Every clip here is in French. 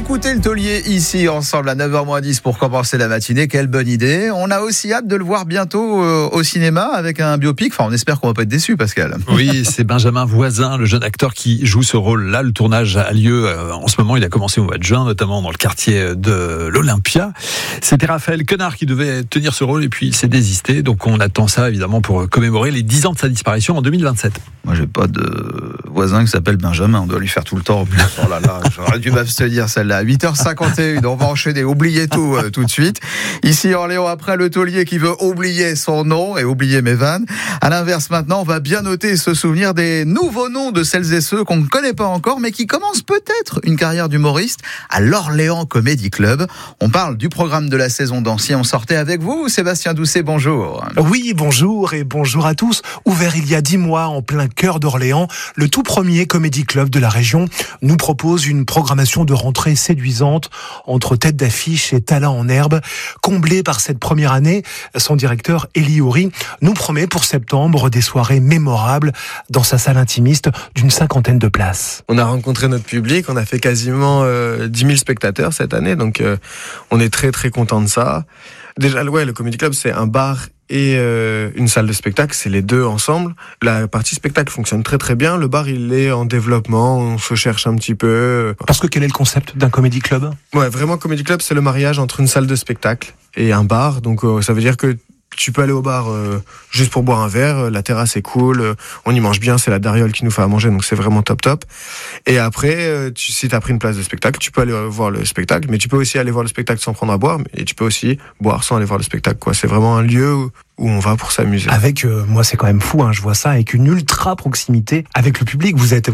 Écoutez le taulier ici ensemble à 9h-10 pour commencer la matinée. Quelle bonne idée. On a aussi hâte de le voir bientôt au cinéma avec un biopic. Enfin, on espère qu'on va pas être déçus, Pascal. Oui, c'est Benjamin Voisin, le jeune acteur qui joue ce rôle-là. Le tournage a lieu en ce moment. Il a commencé au mois de juin, notamment dans le quartier de l'Olympia. C'était Raphaël Quenard qui devait tenir ce rôle et puis il s'est désisté. Donc on attend ça évidemment pour commémorer les 10 ans de sa disparition en 2027. Moi, j'ai pas de voisin qui s'appelle Benjamin. On doit lui faire tout le temps. Oh là là, j'aurais dû m'abstenir celle-là. 8h51, on va enchaîner. Oubliez tout tout de suite. Ici Orléans, après le taulier qui veut oublier son nom et oublier mes vannes. À l'inverse, maintenant, on va bien noter et se souvenir des nouveaux noms de celles et ceux qu'on ne connaît pas encore, mais qui commencent peut-être une carrière d'humoriste à l'Orléans Comedy Club. On parle du programme de la saison d'Anciens. On sortait avec vous, Sébastien Doucet, bonjour. Oui, bonjour et bonjour à tous. Ouvert il y a 10 mois en plein cœur d'Orléans, le tout premier Comedy Club de la région nous propose une programmation de rentrée séduisante entre tête d'affiche et talent en herbe. Comblé par cette première année, son directeur Elie Houry nous promet pour septembre des soirées mémorables dans sa salle intimiste d'une 50aine de places. On a rencontré notre public, on a fait quasiment 10 000 spectateurs cette année, donc on est très très content de ça. Déjà, ouais, le Comedy Club, c'est un bar et une salle de spectacle, c'est les deux ensemble. La partie spectacle fonctionne très très bien. Le bar, il est en développement, on se cherche un petit peu. Parce que quel est le concept d'un Comedy Club ? Ouais, vraiment, Comedy Club, c'est le mariage entre une salle de spectacle et un bar. Donc ça veut dire que tu peux aller au bar juste pour boire un verre, la terrasse est cool, on y mange bien, c'est la Dariole qui nous fait à manger, donc c'est vraiment top. Et après, si t'as pris une place de spectacle, tu peux aller voir le spectacle, mais tu peux aussi aller voir le spectacle sans prendre à boire, et tu peux aussi boire sans aller voir le spectacle, quoi. C'est vraiment un lieu où on va pour s'amuser. Avec, moi c'est quand même fou, je vois ça, avec une ultra proximité avec le public. Vous êtes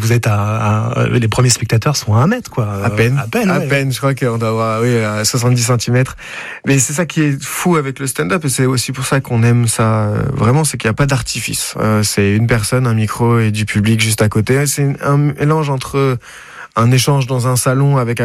les premiers spectateurs sont à 1 mètre, quoi. À peine, ouais. Je crois qu'on doit avoir, à 70 cm. Mais c'est ça qui est fou avec le stand-up, et c'est aussi pour ça qu'on aime ça, vraiment, c'est qu'il n'y a pas d'artifice. C'est une personne, un micro et du public juste à côté. C'est un mélange entre un échange dans un salon avec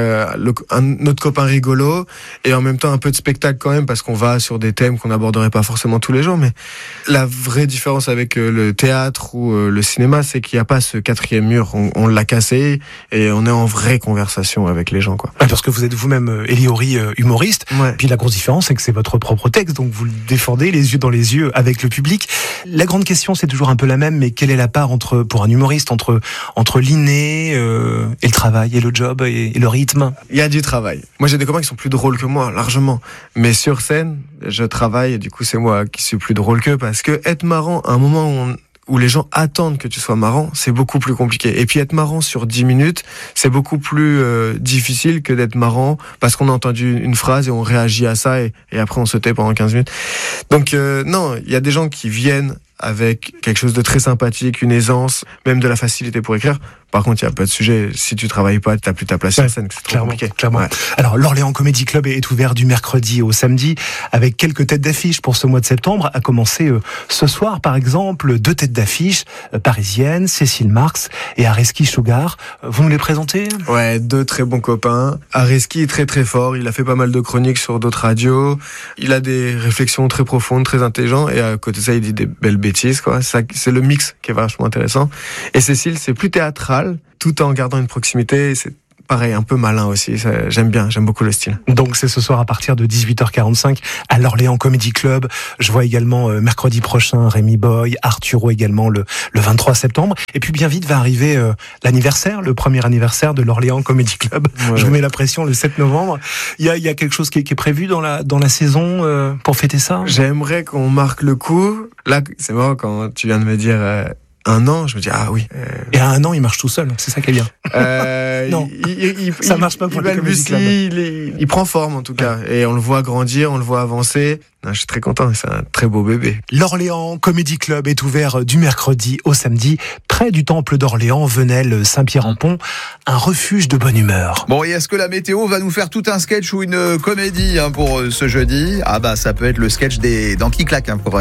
notre copain rigolo et en même temps un peu de spectacle quand même, parce qu'on va sur des thèmes qu'on n'aborderait pas forcément tous les jours. Mais la vraie différence avec le théâtre ou le cinéma, c'est qu'il n'y a pas ce 4e mur. On l'a cassé et on est en vraie conversation avec les gens, quoi. Parce que vous êtes vous-même Elie Houry, humoriste. Ouais. Puis la grosse différence, c'est que c'est votre propre texte, donc vous le défendez les yeux dans les yeux avec le public. La grande question, c'est toujours un peu la même, mais quelle est la part pour un humoriste entre l'inné et le travail et le job et le rythme? Il y a du travail. Moi, j'ai des copains qui sont plus drôles que moi, largement. Mais sur scène, je travaille et du coup, c'est moi qui suis plus drôle qu'eux, parce que être marrant à un moment où les gens attendent que tu sois marrant, c'est beaucoup plus compliqué. Et puis être marrant sur 10 minutes, c'est beaucoup plus difficile que d'être marrant parce qu'on a entendu une phrase et on réagit à ça et après on se tait pendant 15 minutes. Donc non, il y a des gens qui viennent avec quelque chose de très sympathique, une aisance, même de la facilité pour écrire. Par contre, il n'y a pas de sujet. Si tu travailles pas, tu n'as plus ta place sur scène. C'est trop compliqué. Clairement. Ouais. Alors, l'Orléans Comedy Club est ouvert du mercredi au samedi avec quelques têtes d'affiche pour ce mois de septembre. À commencer ce soir, par exemple, 2 têtes d'affiche parisiennes, Cécile Marx et Areski Sugar. Vous nous les présentez ? Ouais, 2 très bons copains. Areski est très très fort. Il a fait pas mal de chroniques sur d'autres radios. Il a des réflexions très profondes, très intelligentes. Et à côté de ça, il dit des belles bêtises, quoi. C'est le mix qui est vachement intéressant. Et Cécile, c'est plus théâtral, tout en gardant une proximité. C'est pareil, un peu malin aussi. J'aime beaucoup le style. Donc c'est ce soir à partir de 18h45 à l'Orléans Comedy Club. Je vois également mercredi prochain Rémi Boy, Arturo également le 23 septembre. Et puis bien vite va arriver l'anniversaire, le premier anniversaire de l'Orléans Comedy Club. Ouais. Je vous mets la pression le 7 novembre. Il y a quelque chose qui est prévu dans la saison pour fêter ça ? J'aimerais qu'on marque le coup. Là, c'est marrant quand tu viens de me dire 1 an, je me dis ah oui. Et à 1 an, il marche tout seul, c'est ça qui est bien. Non, ça marche pas pour le Comedy Club. Il prend forme en tout cas, et on le voit grandir, on le voit avancer. Non, je suis très content, c'est un très beau bébé. L'Orléans Comedy Club est ouvert du mercredi au samedi, près du temple d'Orléans, Venelle, Saint-Pierre-en-Pont, un refuge de bonne humeur. Bon, et est-ce que la météo va nous faire tout un sketch ou une comédie pour ce jeudi ? Ah bah ça peut être le sketch des dents qui claquent, pour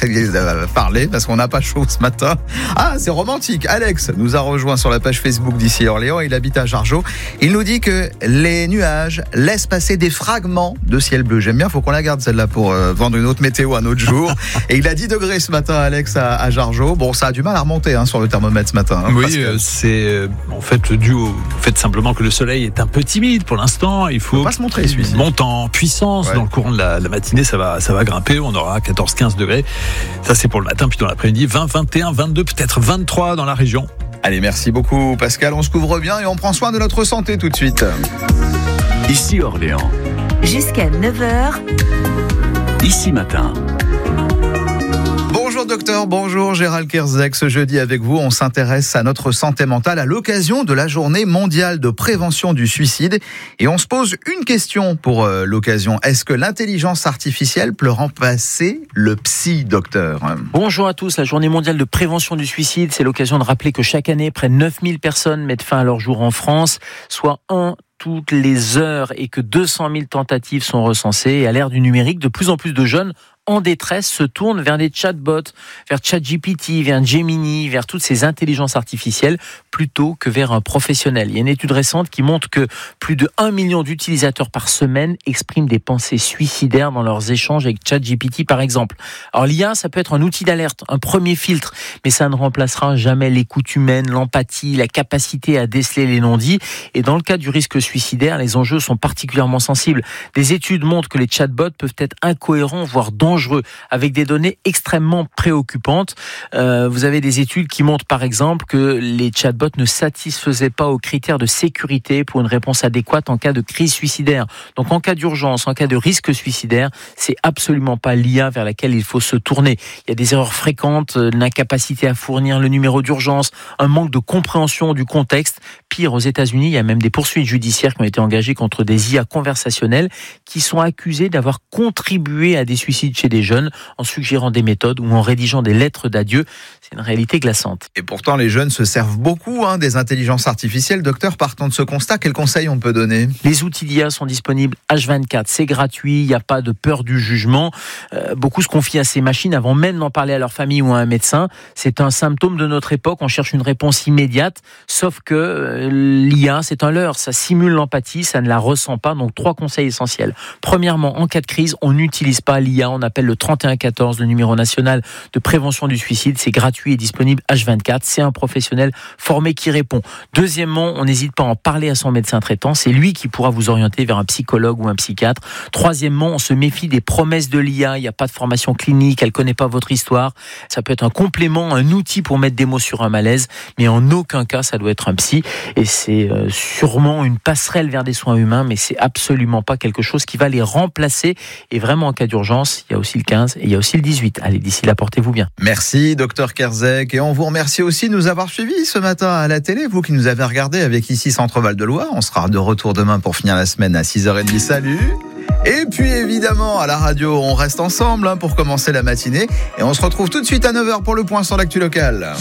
parler, parce qu'on n'a pas chaud ce matin. Ah, c'est romantique. Alex nous a rejoint sur la page Facebook d'ici Orléans, il habite à Jargeau. Il nous dit que les nuages laissent passer des fragments de ciel bleu. J'aime bien, faut qu'on la garde celle-là pour vendre une autre météo un autre jour. Et il a 10 degrés ce matin, Alex, à Jargeau. Bon, ça a du mal à remonter sur le thermomètre ce matin. Oui, c'est en fait dû au fait simplement que le soleil est un peu timide pour l'instant. Il faut pas se montrer, celui-ci. Monte en puissance dans le courant de la matinée. Ça va grimper. On aura 14-15 degrés. Ça, c'est pour le matin. Puis dans l'après-midi, 20, 21, 22, peut-être 23 dans la région. Allez, merci beaucoup, Pascal. On se couvre bien et on prend soin de notre santé tout de suite. Ici Orléans. Jusqu'à 9h. Ici Matin. Bonjour docteur, bonjour Gérald Kierzek. Ce jeudi avec vous, on s'intéresse à notre santé mentale à l'occasion de la journée mondiale de prévention du suicide. Et on se pose une question pour l'occasion. Est-ce que l'intelligence artificielle peut remplacer le psy, docteur ? Bonjour à tous. La journée mondiale de prévention du suicide, c'est l'occasion de rappeler que chaque année, près de 9000 personnes mettent fin à leur jour en France, soit toutes les heures, et que 200 000 tentatives sont recensées. Et à l'ère du numérique, de plus en plus de jeunes en détresse se tournent vers des chatbots, vers ChatGPT, vers Gemini, vers toutes ces intelligences artificielles, plutôt que vers un professionnel. Il y a une étude récente qui montre que plus de 1 million d'utilisateurs par semaine expriment des pensées suicidaires dans leurs échanges avec ChatGPT, par exemple. Alors l'IA, ça peut être un outil d'alerte, un premier filtre, mais ça ne remplacera jamais l'écoute humaine, l'empathie, la capacité à déceler les non-dits. Et dans le cas du risque suicidaire, les enjeux sont particulièrement sensibles. Des études montrent que les chatbots peuvent être incohérents, voire dangereux, avec des données extrêmement préoccupantes. Vous avez des études qui montrent par exemple que les chatbots ne satisfaisaient pas aux critères de sécurité pour une réponse adéquate en cas de crise suicidaire. Donc en cas d'urgence, en cas de risque suicidaire, c'est absolument pas l'IA vers laquelle il faut se tourner. Il y a des erreurs fréquentes, l'incapacité à fournir le numéro d'urgence, un manque de compréhension du contexte. Pire, aux États-Unis, il y a même des poursuites judiciaires qui ont été engagées contre des IA conversationnelles qui sont accusées d'avoir contribué à des suicides chez des jeunes en suggérant des méthodes ou en rédigeant des lettres d'adieu. C'est une réalité glaçante. Et pourtant, les jeunes se servent beaucoup des intelligences artificielles. Docteur, partant de ce constat, quels conseils on peut donner ? Les outils d'IA sont disponibles H24. C'est gratuit, il n'y a pas de peur du jugement. Beaucoup se confient à ces machines avant même d'en parler à leur famille ou à un médecin. C'est un symptôme de notre époque. On cherche une réponse immédiate, sauf que l'IA, c'est un leurre. Ça simule l'empathie, ça ne la ressent pas. Donc, 3 conseils essentiels. Premièrement, en cas de crise, on n'utilise pas l'IA. On appelle le 3114, le numéro national de prévention du suicide. C'est gratuit et disponible H24. C'est un professionnel formé qui répond. Deuxièmement, on n'hésite pas à en parler à son médecin traitant. C'est lui qui pourra vous orienter vers un psychologue ou un psychiatre. Troisièmement, on se méfie des promesses de l'IA. Il n'y a pas de formation clinique. Elle ne connaît pas votre histoire. Ça peut être un complément, un outil pour mettre des mots sur un malaise. Mais en aucun cas, ça doit être un psy. Et c'est sûrement une passerelle vers des soins humains, mais c'est absolument pas quelque chose qui va les remplacer. Et vraiment, en cas d'urgence, il y a aussi le 15 et il y a aussi le 18. Allez, d'ici là, portez-vous bien. Merci, docteur Kierzek. Et on vous remercie aussi de nous avoir suivis ce matin à la télé. Vous qui nous avez regardé avec ici Centre-Val de Loire. On sera de retour demain pour finir la semaine à 6h30. Salut! Et puis évidemment, à la radio, on reste ensemble pour commencer la matinée. Et on se retrouve tout de suite à 9h pour le point sur l'actu locale.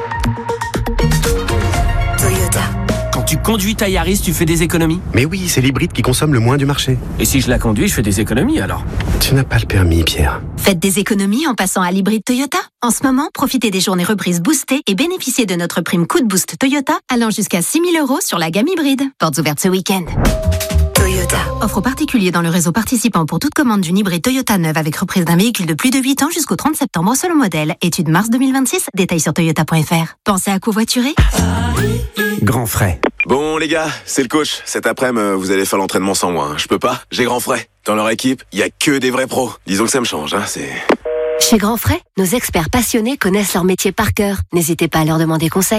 Toyota. Quand tu conduis ta Yaris, tu fais des économies. Mais oui, c'est l'hybride qui consomme le moins du marché. Et si je la conduis, je fais des économies alors. Tu n'as pas le permis, Pierre. Faites des économies en passant à l'hybride Toyota. En ce moment, profitez des journées reprises boostées et bénéficiez de notre prime coup de boost Toyota allant jusqu'à 6 000 € sur la gamme hybride. Portes ouvertes ce week-end. Toyota. Offre particulier dans le réseau participant pour toute commande d'une hybride Toyota neuve avec reprise d'un véhicule de plus de 8 ans jusqu'au 30 septembre selon modèle. Étude mars 2026. Détails sur toyota.fr. Pensez à covoiturer ? Grand frais. Bon les gars, c'est le coach. Cet après-midi, vous allez faire l'entraînement sans moi. Je peux pas, j'ai grand frais. Dans leur équipe, il y a que des vrais pros. Disons que ça me change, c'est... Chez Grand Frais, nos experts passionnés connaissent leur métier par cœur. N'hésitez pas à leur demander conseil.